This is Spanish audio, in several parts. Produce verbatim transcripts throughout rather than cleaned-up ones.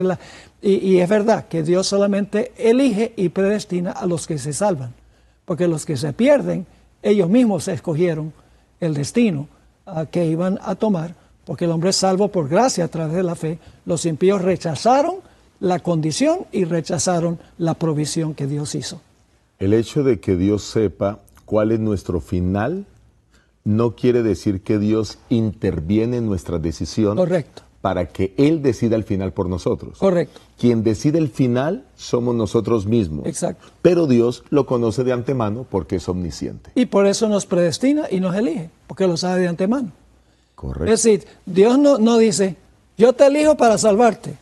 La- y, y es verdad que Dios solamente elige y predestina a los que se salvan, porque los que se pierden, ellos mismos escogieron el destino uh, que iban a tomar, porque el hombre es salvo por gracia a través de la fe. Los impíos rechazaron la condición y rechazaron la provisión que Dios hizo. El hecho de que Dios sepa cuál es nuestro final no quiere decir que Dios interviene en nuestra decisión. Correcto. Para que Él decida el final por nosotros. Correcto. Quien decide el final somos nosotros mismos. Exacto. Pero Dios lo conoce de antemano porque es omnisciente. Y por eso nos predestina y nos elige, porque lo sabe de antemano. Correcto. Es decir, Dios no, no dice, yo te elijo para salvarte,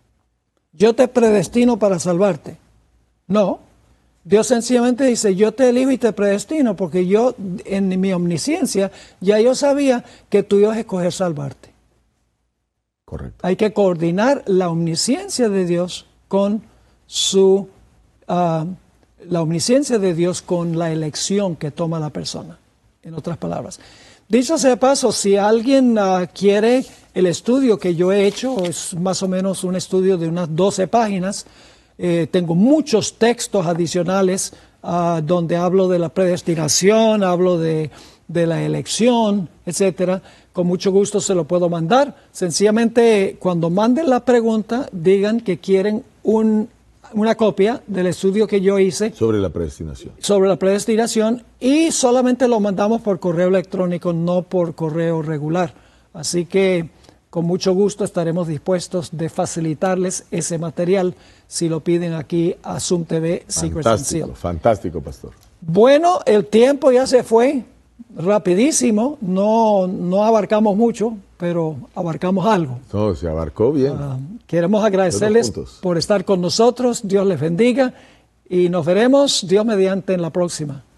yo te predestino para salvarte. No, Dios sencillamente dice, yo te elijo y te predestino, porque yo, en mi omnisciencia, ya yo sabía que tú ibas a escoger salvarte. Correcto. Hay que coordinar la omnisciencia de Dios con su, uh, la omnisciencia de Dios con la elección que toma la persona, en otras palabras. Dicho sea de paso, si alguien uh, quiere el estudio que yo he hecho, es más o menos un estudio de unas doce páginas, eh, tengo muchos textos adicionales uh, donde hablo de la predestinación, hablo de, de la elección, etcétera. Con mucho gusto se lo puedo mandar. Sencillamente, cuando manden la pregunta, digan que quieren un, una copia del estudio que yo hice sobre la predestinación. Sobre la predestinación, y solamente lo mandamos por correo electrónico, no por correo regular. Así que con mucho gusto estaremos dispuestos de facilitarles ese material si lo piden aquí a Zoom T V Secrets and Fantástico, Seal. fantástico, pastor. Bueno, el tiempo ya se fue. Rapidísimo, no, no abarcamos mucho, pero abarcamos algo. No, se abarcó bien. Uh, queremos agradecerles por estar con nosotros, Dios les bendiga y nos veremos, Dios mediante, en la próxima.